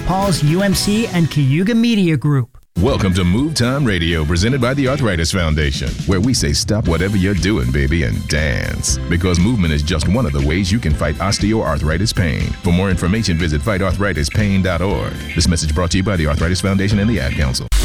Paul's UMC and Cayuga Media Group. Welcome to Move Time Radio, presented by the Arthritis Foundation, where we say stop whatever you're doing, baby, and dance. Because movement is just one of the ways you can fight osteoarthritis pain. For more information, visit fightarthritispain.org. This message brought to you by the Arthritis Foundation and the Ad Council.